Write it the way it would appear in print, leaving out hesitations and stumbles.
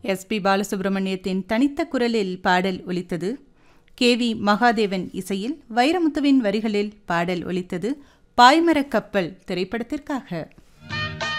S P. பாலசுப்ரமணியத்தின் தனித்த குரலில் பாடல் ஒலித்தது. கே.வி. மகாதேவன் இசையில் வைரமுத்துவின் வரிகளில் பாடல் ஒலித்தது. பாய்மரக் கப்பல் திரைப்படத்திற்காக.